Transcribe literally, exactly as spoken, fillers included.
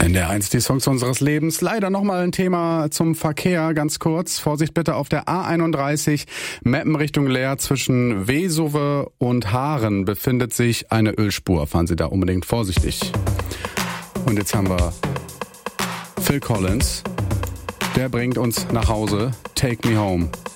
In der eins die Songs unseres Lebens. Leider nochmal ein Thema zum Verkehr, ganz kurz. Vorsicht bitte auf der A einunddreißig, Meppen Richtung Leer zwischen Wesowe und Haaren befindet sich eine Ölspur. Fahren Sie da unbedingt vorsichtig. Und jetzt haben wir Phil Collins. Der bringt uns nach Hause. Take Me Home.